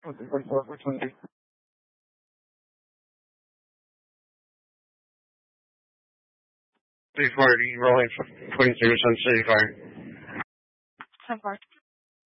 Okay, 44, 420. 340, rolling 42, Sun City Fire. 10-4.